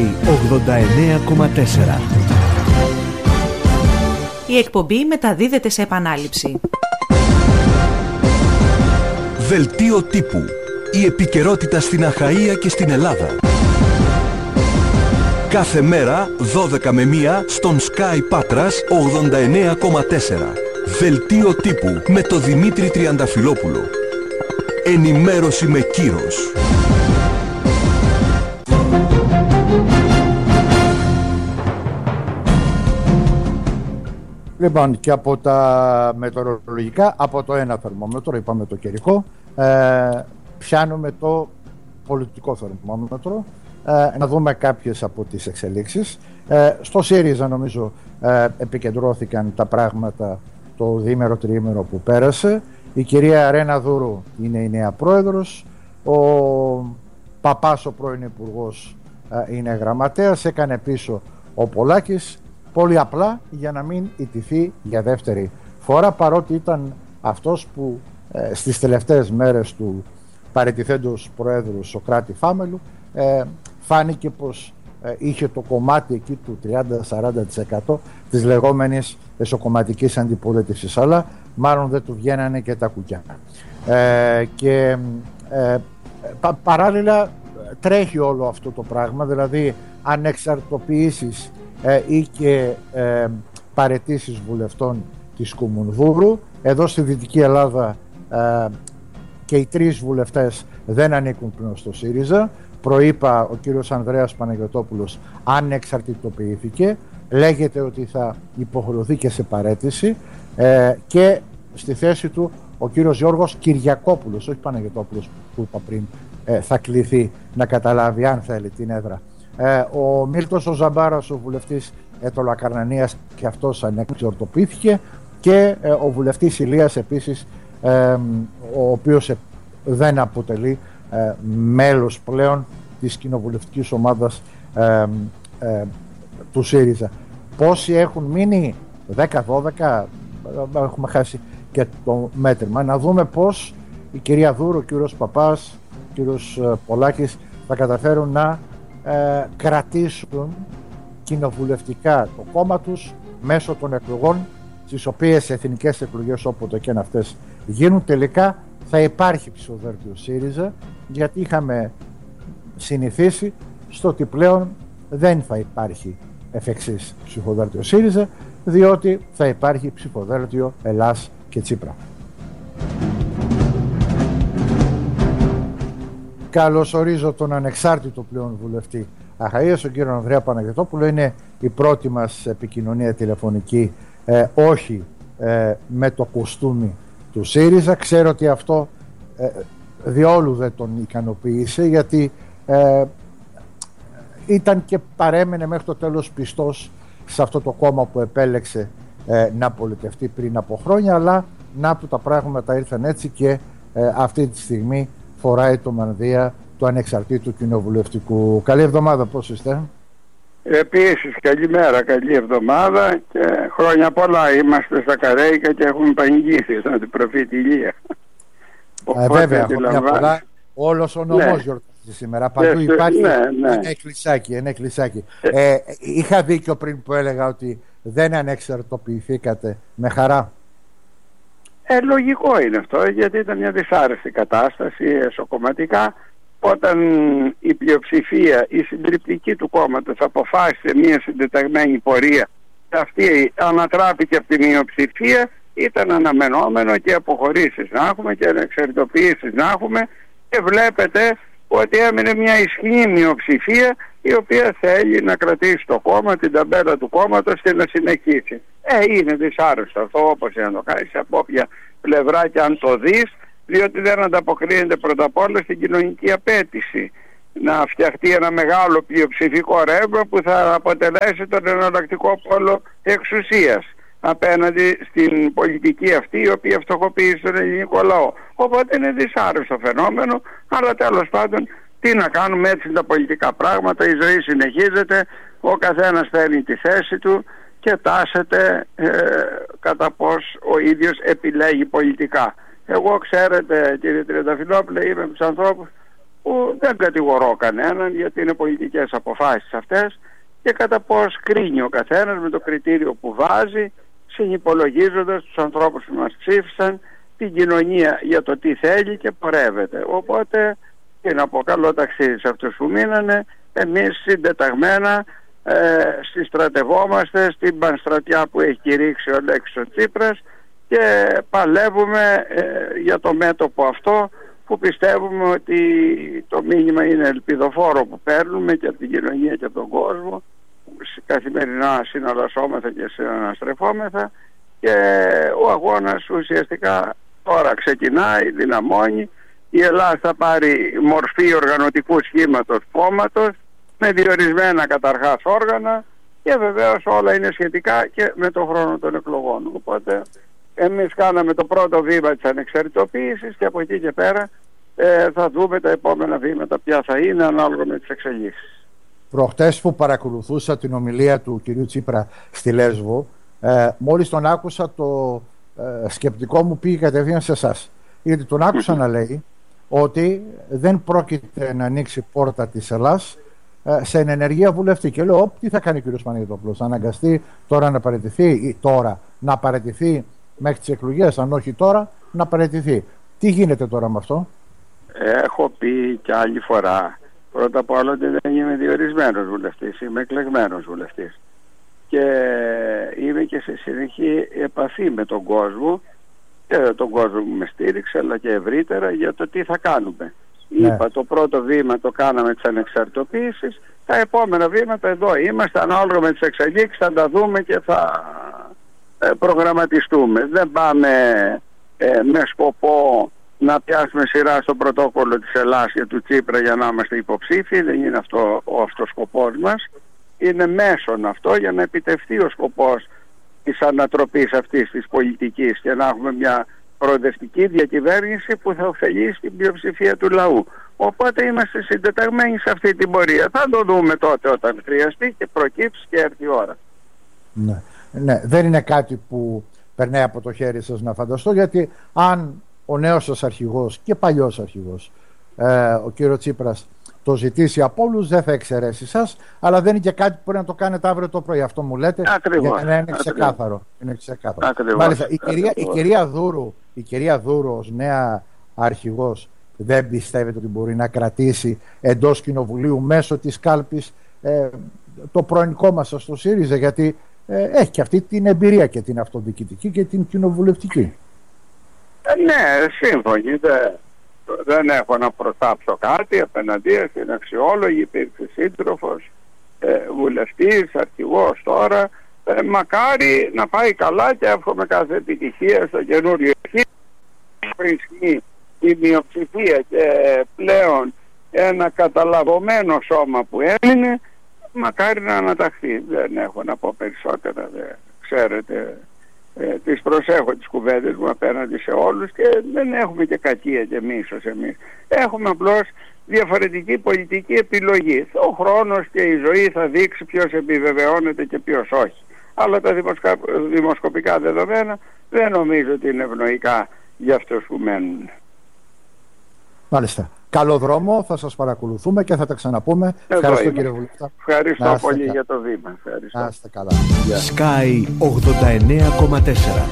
89,4. Η εκπομπή μεταδίδεται σε επανάληψη. Δελτίο τύπου. Η επικαιρότητα στην Αχαΐα και στην Ελλάδα. Κάθε μέρα 12 με 1 στον Sky Πάτρας 89,4. Δελτίο τύπου με το Δημήτρη Τριανταφυλόπουλο. Ενημέρωση με κύρος. Λοιπόν, και από τα μετεωρολογικά, από το ένα θερμόμετρο, είπαμε το καιρικό, πιάνουμε το πολιτικό θερμόμετρο, να δούμε κάποιες από τις εξελίξεις. Στο ΣΥΡΙΖΑ νομίζω επικεντρώθηκαν τα πράγματα το διήμερο τριήμερο που πέρασε. Η κυρία Ρένα Δούρου είναι η νέα πρόεδρος, ο Παπάς ο πρώην υπουργός είναι γραμματέας, έκανε πίσω ο Πολάκης, πολύ απλά για να μην ιτηθεί για δεύτερη φορά, παρότι ήταν αυτός που στις τελευταίες μέρες του παραιτηθέντος Προέδρου Σωκράτη Φάμελου φάνηκε πως είχε το κομμάτι εκεί του 30-40% της λεγόμενης εσωκομματικής αντιπολίτευσης, αλλά μάλλον δεν του βγαίνανε και τα κουκιά. Παράλληλα τρέχει όλο αυτό το πράγμα, δηλαδή ανεξαρτοποιήσεις ή και παραιτήσεις βουλευτών της Κουμουνδούρου. Εδώ στη Δυτική Ελλάδα και οι τρεις βουλευτές δεν ανήκουν πλέον στο ΣΥΡΙΖΑ. Προείπα, ο κύριος Ανδρέας Παναγιωτόπουλος ανεξαρτητοποιήθηκε, λέγεται ότι θα υποχρεωθεί και σε παραίτηση, και στη θέση του ο κύριος Γιώργος Κυριακόπουλος, όχι Παναγιωτόπουλος που είπα πριν, θα κληθεί να καταλάβει αν θέλει την έδρα. Ο Μίλτος ο Ζαμπάρας, ο βουλευτής Ετωλακαρνανίας, και αυτός ανεξαρτητοποιήθηκε, και ο βουλευτής Ηλίας επίσης, ο οποίος δεν αποτελεί μέλος πλέον της κοινοβουλευτικής ομάδας του ΣΥΡΙΖΑ. Πόσοι έχουν μείνει? 10-12, έχουμε χάσει και το μέτρημα. Να δούμε πως η κυρία Δούρου, ο κύριος Παπάς, ο κύριος Πολάκης θα καταφέρουν να κρατήσουν κοινοβουλευτικά το κόμμα τους μέσω των εκλογών, στις οποίες εθνικές εκλογές, όποτε και αν αυτές γίνουν, τελικά θα υπάρχει ψηφοδέλτιο ΣΥΡΙΖΑ, γιατί είχαμε συνηθίσει στο ότι πλέον δεν θα υπάρχει εφ' εξής ψηφοδέλτιο ΣΥΡΙΖΑ, διότι θα υπάρχει ψηφοδέλτιο Ελλάς και Τσίπρα. Καλωσορίζω τον ανεξάρτητο πλέον βουλευτή Αχαΐας, τον κύριο Ανδρέα Παναγιωτόπουλο. Είναι η πρώτη μας επικοινωνία τηλεφωνική, όχι με το κοστούμι του ΣΥΡΙΖΑ. Ξέρω ότι αυτό διόλου δεν τον ικανοποίησε, γιατί ήταν και παρέμενε μέχρι το τέλος πιστός σε αυτό το κόμμα που επέλεξε να πολιτευτεί πριν από χρόνια, αλλά να του τα πράγματα ήρθαν έτσι και αυτή τη στιγμή φοράει το μανδύα του ανεξαρτήτου κοινοβουλευτικού. Καλή εβδομάδα, πώς είστε? Επίσης, καλημέρα, καλή εβδομάδα και χρόνια πολλά. Είμαστε στα Καρέικα και έχουμε πανηγύρι στον αντιπροφήτη Ηλία. Βέβαια, χρόνια πολλά. Όλος ο νομός γιορτάζει σήμερα. Παντού υπάρχει ένα εκκλησάκι. Είχα δίκιο πριν που έλεγα ότι δεν ανεξαρτοποιηθήκατε? Με χαρά. Λογικό είναι αυτό, γιατί ήταν μια δυσάρεστη κατάσταση εσωκομματικά. Όταν η πλειοψηφία, η συντριπτική του κόμματος αποφάσισε μια συντεταγμένη πορεία, αυτή ανατράπηκε από τη μειοψηφία, ήταν αναμενόμενο και αποχωρήσεις να έχουμε και ανεξαρτητοποιήσεις να έχουμε, και βλέπετε ότι έμεινε μια ισχυρή μειοψηφία η οποία θέλει να κρατήσει το κόμμα, την ταμπέλα του κόμματος και να συνεχίσει. Είναι δυσάρεστο αυτό, όπως να το κάνεις από όποια πλευρά και αν το δεις, διότι δεν ανταποκρίνεται πρώτα απ' όλα στην κοινωνική απέτηση να φτιαχτεί ένα μεγάλο πλειοψηφικό ρεύμα που θα αποτελέσει τον εναλλακτικό πόλο εξουσίας απέναντι στην πολιτική αυτή η οποία φτωχοποίησε τον ελληνικό λαό. Οπότε είναι δυσάρεστο φαινόμενο, αλλά τέλος πάντων τι να κάνουμε, έτσι είναι τα πολιτικά πράγματα, η ζωή συνεχίζεται, ο καθένας παίρνει τη θέση του και τάσεται κατά πώς ο ίδιος επιλέγει πολιτικά. Εγώ, ξέρετε κύριε Τριανταφυλόπουλε, είμαι από τους ανθρώπους που δεν κατηγορώ κανέναν, γιατί είναι πολιτικές αποφάσεις αυτές, και κατά πώς κρίνει ο καθένας με το κριτήριο που βάζει, συνυπολογίζοντας τους ανθρώπους που μας ψήφισαν, την κοινωνία για το τι θέλει και πορεύεται. Οπότε, τι να πω, καλό ταξίδι σε αυτούς που μείνανε. Εμείς συντεταγμένα συστρατευόμαστε στην πανστρατιά που έχει κηρύξει ο Αλέξης ο Τσίπρας και παλεύουμε για το μέτωπο αυτό, που πιστεύουμε ότι το μήνυμα είναι ελπιδοφόρο που παίρνουμε και από την κοινωνία και από τον κόσμο. Καθημερινά συναλλασσόμεθα και συναναστρεφόμεθα, και ο αγώνας ουσιαστικά τώρα ξεκινάει, δυναμώνει. Η Ελλάδα θα πάρει μορφή οργανωτικού σχήματος κόμματος, με διορισμένα καταρχάς όργανα, και βεβαίως όλα είναι σχετικά και με τον χρόνο των εκλογών. Οπότε εμείς κάναμε το πρώτο βήμα της ανεξαρτητοποίησης, και από εκεί και πέρα θα δούμε τα επόμενα βήματα ποια θα είναι, ανάλογα με τις εξελίξεις. Προχτές που παρακολουθούσα την ομιλία του κυρίου Τσίπρα στη Λέσβο, μόλις τον άκουσα, το σκεπτικό μου πήγε κατευθείαν σε εσάς. Γιατί τον άκουσα να λέει ότι δεν πρόκειται να ανοίξει πόρτα της Ελλάς σε ενεργεία βουλευτή. Και λέω, τι θα κάνει ο κ. Παναγιωτόπουλος, θα αναγκαστεί τώρα να παραιτηθεί, ή τώρα να παραιτηθεί μέχρι τις εκλογές, αν όχι τώρα να παραιτηθεί. Τι γίνεται τώρα με αυτό? Έχω πει και άλλη φορά, πρώτα απ' όλα, ότι δεν είμαι διορισμένος βουλευτής, είμαι εκλεγμένος βουλευτής, και είμαι και σε συνεχή επαφή με τον κόσμο, και τον κόσμο που με στήριξε, αλλά και ευρύτερα, για το τι θα κάνουμε. Ναι. Είπα, το πρώτο βήμα το κάναμε της ανεξαρτητοποίησης, τα επόμενα βήματα εδώ είμαστε, ανάλογα με τις εξελίξεις θα τα δούμε και θα προγραμματιστούμε. Δεν πάμε με σκοπό να πιάσουμε σειρά στο πρωτόκολλο της Ελλάδας και του Τσίπρα για να είμαστε υποψήφοι. Δεν είναι αυτό ο σκοπός μας. Είναι μέσον αυτό για να επιτευχθεί ο σκοπός της ανατροπής αυτής της πολιτικής και να έχουμε μια προοδευτική διακυβέρνηση που θα ωφελήσει την πλειοψηφία του λαού. Οπότε είμαστε συντεταγμένοι σε αυτή την πορεία. Θα το δούμε τότε όταν χρειαστεί και προκύψει και έρθει η ώρα. Ναι. Ναι, δεν είναι κάτι που περνάει από το χέρι σας να φανταστώ, γιατί αν ο νέος σας αρχηγός και παλιός αρχηγός, ο κύριο Τσίπρας, το ζητήσει από όλους, δεν θα εξαιρέσει σας, αλλά δεν είναι και κάτι που μπορεί να το κάνετε αύριο το πρωί. Αυτό μου λέτε. Ακριβώς, για να είναι ξεκάθαρο. Είναι ξεκάθαρο. Μάλιστα, η κυρία Δούρου ως νέα αρχηγός δεν πιστεύετε ότι μπορεί να κρατήσει εντός κοινοβουλίου μέσω της κάλπης το πρώην κόμμα σας στο ΣΥΡΙΖΑ, γιατί έχει και αυτή την εμπειρία και την αυτοδιοικητική και την κοινοβουλευτική. Ναι, σύμφωνοι. Δεν έχω να προτάψω κάτι απέναντίας, είναι αξιόλογη, υπήρξε σύντροφος, βουλευτής, αρχηγός τώρα. Μακάρι να πάει καλά και εύχομαι κάθε επιτυχία στο καινούριο ισχύει η μειοψηφία και πλέον ένα καταλαβωμένο σώμα που έμεινε, μακάρι να αναταχθεί. Δεν έχω να πω περισσότερα, ξέρετε, τις προσέχω τις κουβέντες μου απέναντι σε όλους και δεν έχουμε και κακία και μίσος εμείς. Έχουμε απλώς διαφορετική πολιτική επιλογή. Ο χρόνος και η ζωή θα δείξει ποιος επιβεβαιώνεται και ποιος όχι. Αλλά τα δημοσκοπικά δεδομένα δεν νομίζω ότι είναι ευνοϊκά για αυτούς που μένουν. Μάλιστα. Καλό δρόμο, θα σας παρακολουθούμε και θα τα ξαναπούμε. Ευχαριστώ κύριε Βουλευτά. Ευχαριστώ πολύ για το βήμα. Να είστε καλά. Sky 89,4.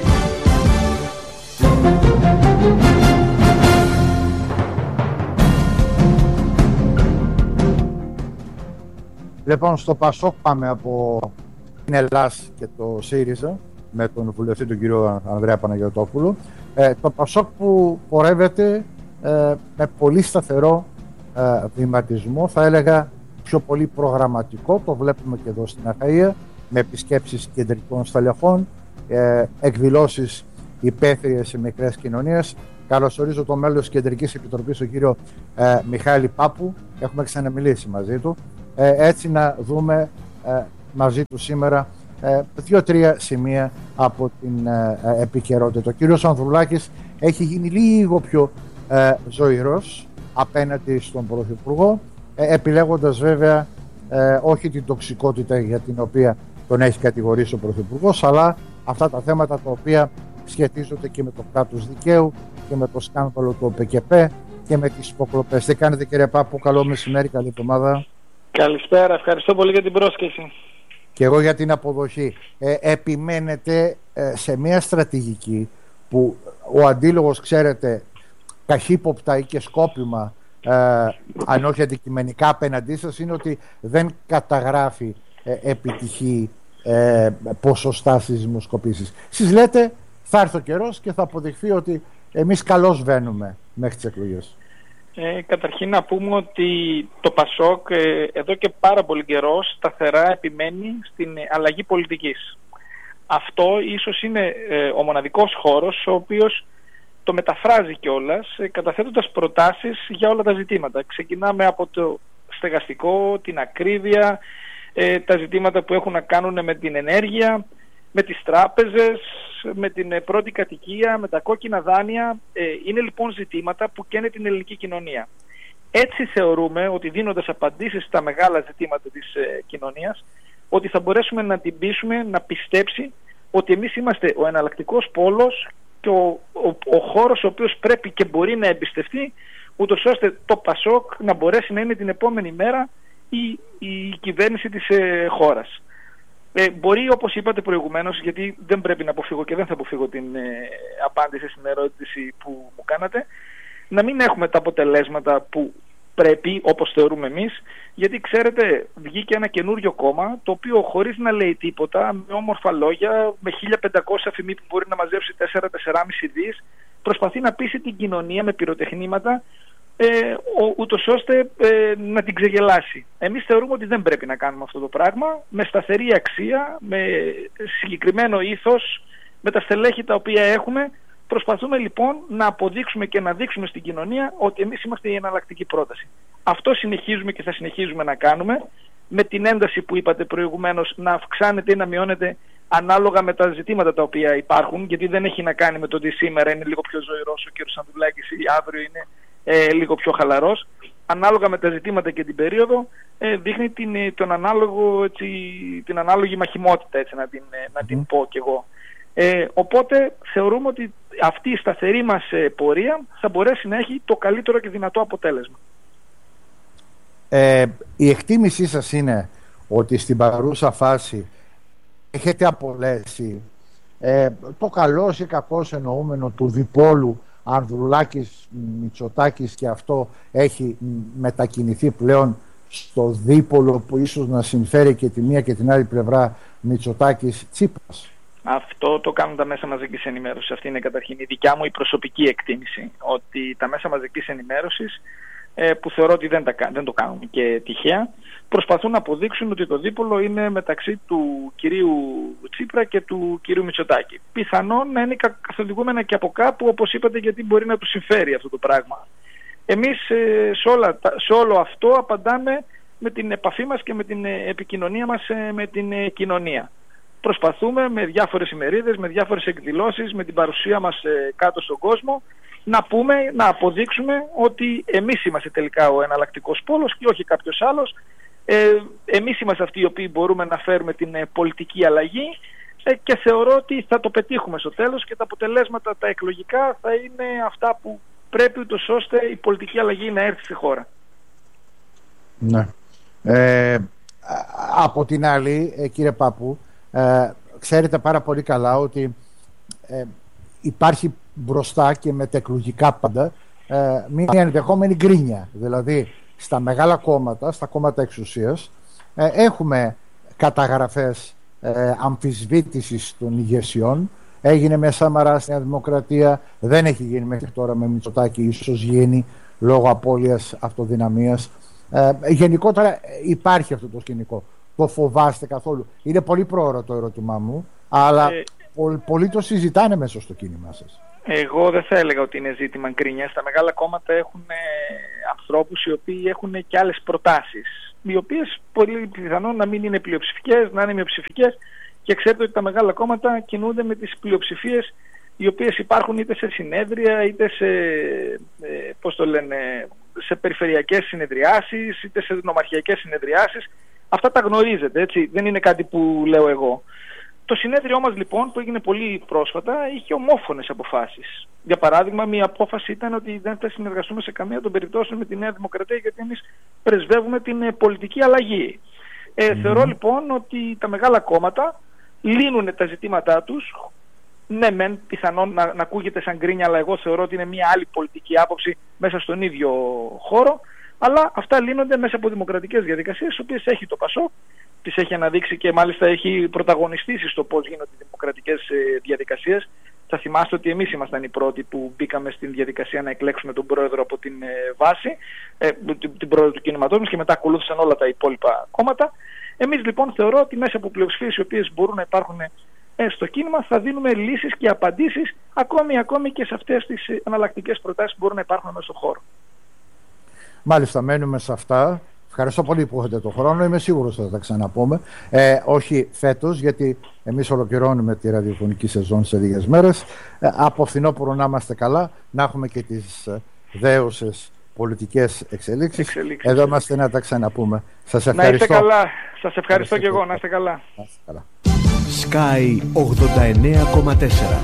Λοιπόν, στο ΠΑΣΟΚ πάμε από την Ελλάς και το ΣΥΡΙΖΑ με τον βουλευτή τον κύριο Ανδρέα Παναγιωτόπουλο. Το ΠΑΣΟΚ που πορεύεται με πολύ σταθερό βηματισμό, θα έλεγα πιο πολύ προγραμματικό, το βλέπουμε και εδώ στην Αχαΐα, με επισκέψεις κεντρικών στελεχών, εκδηλώσεις υπαίθριες σε μικρές κοινωνίες. Καλωσορίζω το μέλος της Κεντρικής Επιτροπής, τον κύριο Μιχάλη Πάπου, έχουμε ξαναμιλήσει μαζί του, έτσι να δούμε μαζί του σήμερα 2-3 σημεία από την επικαιρότητα. Ο κύριος Ανδρουλάκης έχει γίνει λίγο πιο ζωηρός απέναντι στον Πρωθυπουργό, επιλέγοντας βέβαια όχι την τοξικότητα για την οποία τον έχει κατηγορήσει ο Πρωθυπουργός, αλλά αυτά τα θέματα τα οποία σχετίζονται και με το κράτος δικαίου και με το σκάνδαλο του ΟΠΚΠ και με τις υποκλοπές. Τι κάνετε κύριε Πάπου, καλό μεσημέρι, καλή εβδομάδα. Καλησπέρα, ευχαριστώ πολύ για την πρόσκληση. Και εγώ για την αποδοχή. Επιμένετε σε μια στρατηγική που ο αντίλογος, ξέρετε, καχύποπτα ή και σκόπιμα, αν όχι αντικειμενικά απέναντί σας, είναι ότι δεν καταγράφει επιτυχή ποσοστά στις δημοσκοπήσεις. Εσείς λέτε θα έρθει ο καιρός και θα αποδειχθεί ότι εμείς καλώς βαίνουμε μέχρι τις εκλογές. Καταρχήν να πούμε ότι το ΠΑΣΟΚ εδώ και πάρα πολύ καιρό σταθερά επιμένει στην αλλαγή πολιτικής. Αυτό ίσως είναι ο μοναδικός χώρος ο οποίος το μεταφράζει κιόλας, καταθέτοντας προτάσεις για όλα τα ζητήματα. Ξεκινάμε από το στεγαστικό, την ακρίβεια, τα ζητήματα που έχουν να κάνουν με την ενέργεια, με τις τράπεζες, με την πρώτη κατοικία, με τα κόκκινα δάνεια. Είναι λοιπόν ζητήματα που καίνε την ελληνική κοινωνία. Έτσι θεωρούμε ότι δίνοντας απαντήσεις στα μεγάλα ζητήματα της κοινωνίας, ότι θα μπορέσουμε να την πείσουμε να πιστέψει ότι εμείς είμαστε ο εναλλακτικός πόλος και ο χώρος ο οποίος πρέπει και μπορεί να εμπιστευτεί, ούτως ώστε το ΠΑΣΟΚ να μπορέσει να είναι την επόμενη μέρα η κυβέρνηση της χώρας. Μπορεί, όπως είπατε προηγουμένως, γιατί δεν πρέπει να αποφύγω και δεν θα αποφύγω την απάντηση στην ερώτηση που μου κάνατε, να μην έχουμε τα αποτελέσματα που πρέπει, όπως θεωρούμε εμείς, γιατί ξέρετε, βγήκε ένα καινούριο κόμμα, το οποίο χωρίς να λέει τίποτα, με όμορφα λόγια, με 1500 φημί που μπορεί να μαζέψει 4-4,5 δις, προσπαθεί να πείσει την κοινωνία με πυροτεχνήματα, ούτως ώστε να την ξεγελάσει. Εμείς θεωρούμε ότι δεν πρέπει να κάνουμε αυτό το πράγμα, με σταθερή αξία, με συγκεκριμένο ήθος, με τα στελέχη τα οποία έχουμε. Προσπαθούμε λοιπόν να αποδείξουμε και να δείξουμε στην κοινωνία ότι εμείς είμαστε η εναλλακτική πρόταση. Αυτό συνεχίζουμε και θα συνεχίζουμε να κάνουμε, με την ένταση που είπατε προηγουμένως, να αυξάνεται ή να μειώνεται ανάλογα με τα ζητήματα τα οποία υπάρχουν, γιατί δεν έχει να κάνει με το ότι σήμερα είναι λίγο πιο ζωηρός ο κ. Ανδρουλάκης ή αύριο είναι λίγο πιο χαλαρός. Ανάλογα με τα ζητήματα και την περίοδο, δείχνει την ανάλογη μαχημότητα, έτσι να την πω κι εγώ. Οπότε θεωρούμε ότι αυτή η σταθερή μας πορεία θα μπορέσει να έχει το καλύτερο και δυνατό αποτέλεσμα. Η εκτίμησή σας είναι ότι στην παρούσα φάση έχετε απολέσει το καλός ή κακός εννοούμενο του διπόλου Ανδρουλάκης Μητσοτάκης, και αυτό έχει μετακινηθεί πλέον στο δίπολο που ίσως να συμφέρει και τη μία και την άλλη πλευρά Μητσοτάκης Τσίπρας? Αυτό το κάνουν τα μέσα μαζικής ενημέρωσης. Αυτή είναι καταρχήν η δικιά μου η προσωπική εκτίμηση, ότι τα μέσα μαζικής ενημέρωσης, που θεωρώ ότι δεν το κάνουν και τυχαία, προσπαθούν να αποδείξουν ότι το δίπολο είναι μεταξύ του κυρίου Τσίπρα και του κυρίου Μητσοτάκη. Πιθανόν να είναι καθοδηγούμενα και από κάπου, όπως είπατε, γιατί μπορεί να του συμφέρει αυτό το πράγμα. Εμείς σε όλο αυτό απαντάμε με την επαφή μας και με την επικοινωνία μας με την κοινωνία. Προσπαθούμε με διάφορες ημερίδες, με διάφορες εκδηλώσεις, με την παρουσία μας κάτω στον κόσμο, να αποδείξουμε ότι εμείς είμαστε τελικά ο εναλλακτικός πόλος και όχι κάποιος άλλος. Εμείς είμαστε αυτοί οι οποίοι μπορούμε να φέρουμε την πολιτική αλλαγή, και θεωρώ ότι θα το πετύχουμε στο τέλος και τα αποτελέσματα τα εκλογικά θα είναι αυτά που πρέπει, ούτως ώστε η πολιτική αλλαγή να έρθει στη χώρα. Ναι. Από την άλλη, κύριε Πάπου, ξέρετε πάρα πολύ καλά ότι υπάρχει μπροστά και μετεκλογικά πάντα μια ενδεχόμενη γκρίνια. Δηλαδή στα μεγάλα κόμματα, στα κόμματα εξουσίας, έχουμε καταγραφές αμφισβήτησης των ηγεσιών. Έγινε με Σαμαρά στη Νέα Δημοκρατία, δεν έχει γίνει μέχρι τώρα με Μητσοτάκη, ίσως γίνει λόγω απώλειας αυτοδυναμίας. Γενικότερα υπάρχει αυτό το σκηνικό. Το φοβάστε καθόλου? Είναι πολύ πρόωρο το ερώτημά μου, αλλά πολλοί το συζητάνε μέσα στο κίνημά σας. Εγώ δεν θα έλεγα ότι είναι ζήτημα γκρίνιας. Τα μεγάλα κόμματα έχουν ανθρώπους οι οποίοι έχουν και άλλες προτάσεις, οι οποίες πολύ πιθανόν να μην είναι πλειοψηφικές, να είναι μειοψηφικές, και ξέρετε ότι τα μεγάλα κόμματα κινούνται με τις πλειοψηφίες οι οποίες υπάρχουν είτε σε συνέδρια, είτε σε περιφερειακές συνεδριάσεις, είτε σε νομαρχιακές συνεδριάσεις. Αυτά τα γνωρίζετε, έτσι, δεν είναι κάτι που λέω εγώ. Το συνέδριό μας λοιπόν, που έγινε πολύ πρόσφατα, είχε ομόφωνες αποφάσεις. Για παράδειγμα, μία απόφαση ήταν ότι δεν θα συνεργαστούμε σε καμία των περιπτώσεων με τη Νέα Δημοκρατία, γιατί εμείς πρεσβεύουμε την πολιτική αλλαγή. Θεωρώ λοιπόν ότι τα μεγάλα κόμματα λύνουν τα ζητήματά τους. Ναι, μεν πιθανόν να ακούγεται σαν γκρίνια, αλλά εγώ θεωρώ ότι είναι μια άλλη πολιτική άποψη μέσα στον ίδιο χώρο. Αλλά αυτά λύνονται μέσα από δημοκρατικές διαδικασίες, τις οποίες έχει το ΠΑΣΟΚ, τις έχει αναδείξει και μάλιστα έχει πρωταγωνιστήσει στο πώς γίνονται οι δημοκρατικές διαδικασίες. Θα θυμάστε ότι εμείς ήμασταν οι πρώτοι που μπήκαμε στην διαδικασία να εκλέξουμε τον πρόεδρο από την βάση, την πρόεδρο του κινήματός μας, και μετά ακολούθησαν όλα τα υπόλοιπα κόμματα. Εμείς λοιπόν θεωρώ ότι μέσα από πλειοψηφίες οι οποίες μπορούν να υπάρχουν στο κίνημα θα δίνουμε λύσεις και απαντήσεις ακόμη και σε αυτές τις εναλλακτικές προτάσεις που μπορούν να υπάρχουν μέσα στον χώρο. Μάλιστα, μένουμε σε αυτά. Ευχαριστώ πολύ που έχετε τον χρόνο. Είμαι σίγουρος ότι θα τα ξαναπούμε. Όχι φέτος, γιατί εμείς ολοκληρώνουμε τη ραδιοφωνική σεζόν σε λίγες μέρες. Από φθινόπωρο να είμαστε καλά, να έχουμε και τις δέουσες πολιτικές εξελίξεις. Εδώ είμαστε να τα ξαναπούμε. Σας ευχαριστώ. Να είστε καλά. Σας ευχαριστώ και εγώ. Να είστε καλά. Sky 89,4.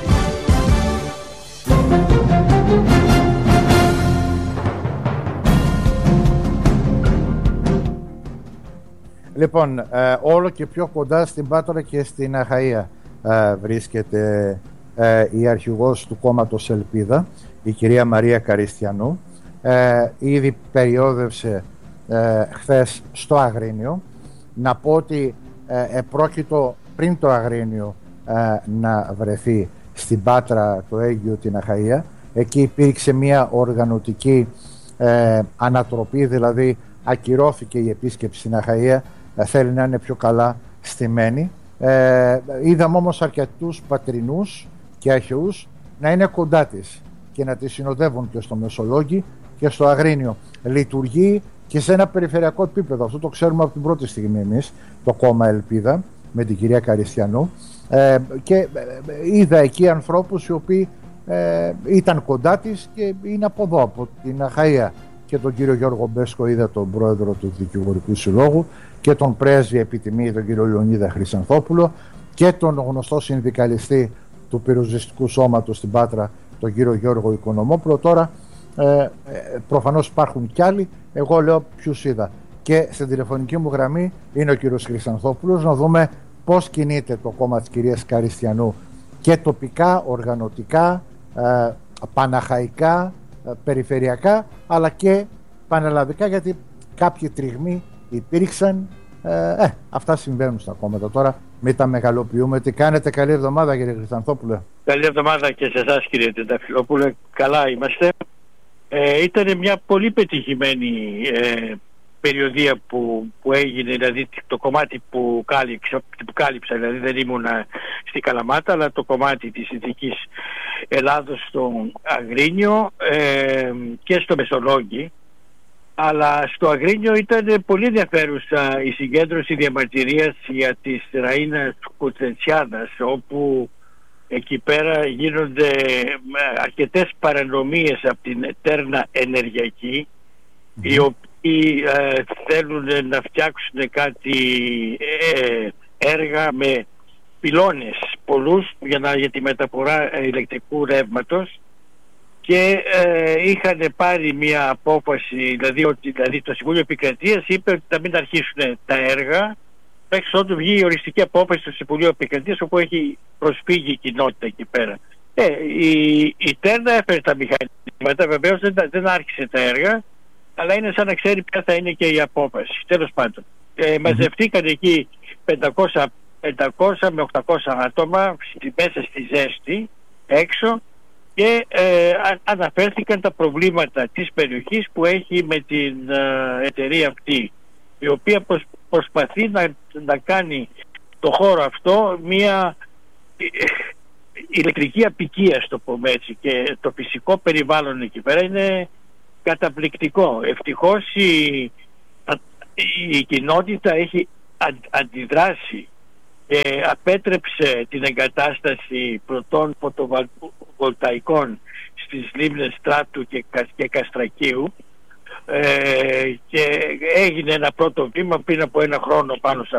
Λοιπόν, όλο και πιο κοντά στην Πάτρα και στην Αχαΐα βρίσκεται η αρχηγός του κόμματος Ελπίδα, η κυρία Μαρία Καριστιανού. Ήδη περιόδευσε χθες στο Αγρίνιο. Να πω ότι επρόκειτο πριν το Αγρίνιο να βρεθεί στην Πάτρα, το Αίγυο, την Αχαΐα. Εκεί υπήρξε μια οργανωτική ανατροπή, δηλαδή ακυρώθηκε η επίσκεψη στην Αχαΐα. Θέλει να είναι πιο καλά στημένη. Είδαμε όμως αρκετούς πατρινούς και αχαιούς να είναι κοντά της και να τη συνοδεύουν και στο Μεσολόγγι και στο Αγρίνιο. Λειτουργεί και σε ένα περιφερειακό επίπεδο. Αυτό το ξέρουμε από την πρώτη στιγμή εμείς, το κόμμα Ελπίδα με την κυρία Καριστιανού, και είδα εκεί ανθρώπους οι οποίοι ήταν κοντά της και είναι από εδώ, από την Αχαΐα. Και τον κύριο Γιώργο Μπέσκο είδα, τον πρόεδρο του Δικηγορικού Συλλόγου, και τον πρέσβη επιτιμή, τον κύριο Λεωνίδα Χρυσανθόπουλο, και τον γνωστό συνδικαλιστή του Πυροσβεστικού Σώματος στην Πάτρα, τον κύριο Γιώργο Οικονομόπουλο. Τώρα προφανώς υπάρχουν κι άλλοι, εγώ λέω ποιους είδα. Και στην τηλεφωνική μου γραμμή είναι ο κύριος Χρυσανθόπουλος, να δούμε πώς κινείται το κόμμα της κυρίας Καριστιανού και τοπικά, οργανωτικά, παναχαϊκά, περιφερειακά, αλλά και πανελλαδικά, γιατί κάποιοι τριγμοί υπήρξαν. Αυτά συμβαίνουν στα κόμματα τώρα, μην τα μεγαλοποιούμε. Τι κάνετε? Καλή εβδομάδα, κύριε Χρυσανθόπουλε. Καλή εβδομάδα και σε εσάς, κύριε Τενταφυλόπουλε. Καλά είμαστε. Ήταν μια πολύ πετυχημένη περιοδία που έγινε, δηλαδή το κομμάτι που κάλυψα, δηλαδή δεν ήμουν στη Καλαμάτα, αλλά το κομμάτι της Δυτικής Ελλάδος στο Αγρίνιο και στο Μεσολόγγι. Αλλά στο Αγρίνιο ήταν πολύ ενδιαφέρουσα η συγκέντρωση διαμαρτυρίας για της Ραΐνας Κουτσεντσιάδας, όπου εκεί πέρα γίνονται αρκετές παρανομίες από την Τέρνα Ενεργειακή, οι οποίοι θέλουν να φτιάξουν κάτι έργα με πυλώνες πολλούς για τη μεταφορά ηλεκτρικού ρεύματος, και είχαν πάρει μια απόφαση, δηλαδή το Συμβούλιο Επικρατείας είπε ότι θα μην αρχίσουν τα έργα μέχρι ότου βγει η οριστική απόφαση του Συμβουλίου Επικρατείας, όπου έχει προσφύγει η κοινότητα εκεί πέρα. Η Τέρνα έφερε τα μηχανήματα, βεβαίως δεν άρχισε τα έργα, αλλά είναι σαν να ξέρει ποια θα είναι και η απόφαση. Τέλος πάντων, μαζευτήκαν εκεί 500 με 800 άτομα μέσα στη ζέστη έξω, και αναφέρθηκαν τα προβλήματα της περιοχής που έχει με την εταιρεία αυτή, η οποία προσπαθεί να κάνει το χώρο αυτό μια ηλεκτρική απικία, στο πούμε έτσι, και το φυσικό περιβάλλον εκεί πέρα είναι καταπληκτικό. Ευτυχώς η κοινότητα έχει αντιδράσει και απέτρεψε την εγκατάσταση πρωτών φωτοβολταϊκών στις λίμνες Στράτου και Καστρακίου, και έγινε ένα πρώτο βήμα πριν από ένα χρόνο πάνω σε